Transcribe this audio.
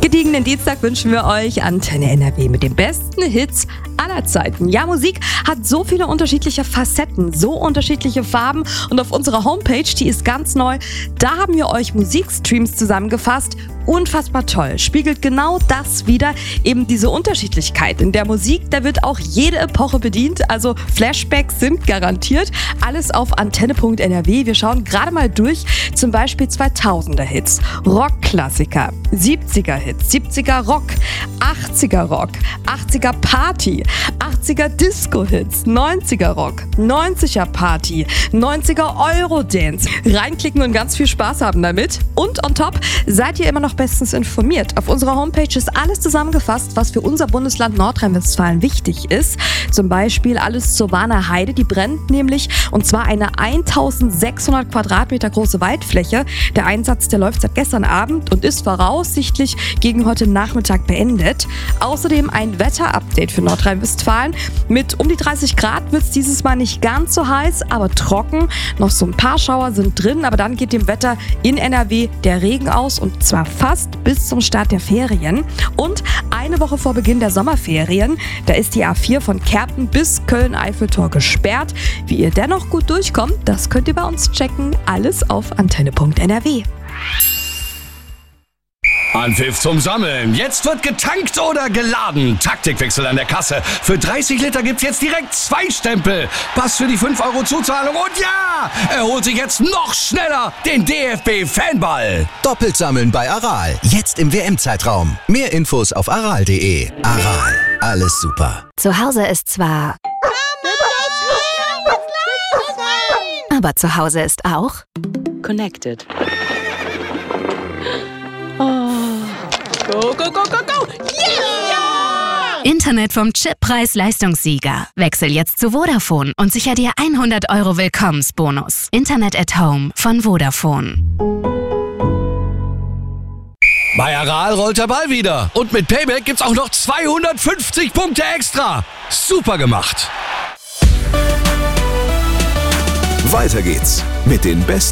gediegenen Dienstag wünschen wir euch Antenne NRW mit den besten Hits aller Zeiten. Ja, Musik hat so viele unterschiedliche Facetten, so unterschiedliche Farben und auf unserer Homepage, die ist ganz neu, da haben wir euch Musikstreams zusammengefasst. Unfassbar toll, spiegelt genau das wider, eben diese Unterschiedlichkeit. In der Musik, da wird auch jede Epoche bedient, also Flashbacks sind garantiert. Alles auf antenne.nrw. Wir schauen gerade mal durch, zum Beispiel 2000er-Hits, Rockklassiker, 70er-Hits, 70er Rock, 80er Rock, 80er Party, 80er Disco-Hits, 90er Rock, 90er Party, 90er Eurodance. Reinklicken und ganz viel Spaß haben damit. Und on top seid ihr immer noch bestens informiert. Auf unserer Homepage ist alles zusammengefasst, was für unser Bundesland Nordrhein-Westfalen wichtig ist. Zum Beispiel alles zur Warner Heide, die brennt nämlich, und zwar eine 1600 Quadratmeter große Waldfläche. Der Einsatz, der läuft seit gestern Abend und ist voraussichtlich gegen heute Nachmittag beendet. Außerdem ein Wetterupdate für Nordrhein-Westfalen. Mit um die 30 Grad wird es dieses Mal nicht ganz so heiß, aber trocken. Noch so ein paar Schauer sind drin, aber dann geht dem Wetter in NRW der Regen aus, und zwar fast bis zum Start der Ferien. Und eine Woche vor Beginn der Sommerferien, da ist die A4 von Kerpen bis Köln-Eiffeltor gesperrt. Wie ihr dennoch gut durchkommt, das könnt ihr bei uns checken. Alles auf antenne.nrw. Anpfiff zum Sammeln. Jetzt wird getankt oder geladen. Taktikwechsel an der Kasse. Für 30 Liter gibt's jetzt direkt 2 Stempel. Pass für die 5 € Zuzahlung. Und ja, er holt sich jetzt noch schneller den DFB-Fanball. Doppelt sammeln bei Aral. Jetzt im WM-Zeitraum. Mehr Infos auf aral.de. Aral. Alles super. Zu Hause ist zwar... aber zu Hause ist auch... Connected. Go, go, go, go, go! Yeah! Internet vom Chip Preis-Leistungssieger. Wechsel jetzt zu Vodafone und sicher dir 100 € Willkommensbonus. Internet at Home von Vodafone. Bei Aral rollt der Ball wieder. Und mit Payback gibt's auch noch 250 Punkte extra. Super gemacht. Weiter geht's mit den besten